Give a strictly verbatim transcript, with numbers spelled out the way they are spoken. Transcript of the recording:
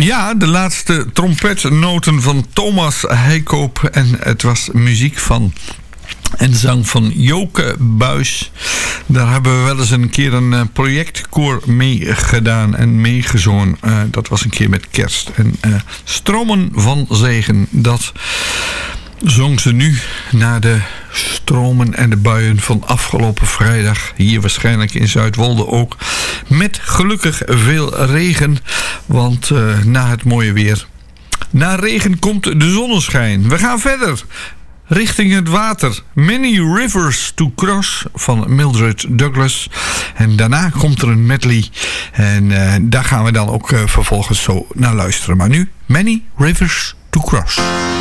Ja, de laatste trompetnoten van Thomas Heikoop. En het was muziek van en zang van Joke Buys. Daar hebben we wel eens een keer een uh, projectkoor mee gedaan en meegezongen. Uh, dat was een keer met kerst. En uh, Stromen van Zegen, dat zong ze nu na de stromen en de buien van afgelopen vrijdag. Hier waarschijnlijk in Zuidwolde ook. Met gelukkig veel regen. Want uh, na het mooie weer, na regen komt de zonneschijn. We gaan verder richting het water. Many Rivers to Cross van Mildred Douglas. En daarna komt er een medley. En uh, daar gaan we dan ook uh, vervolgens zo naar luisteren. Maar nu Many Rivers to Cross.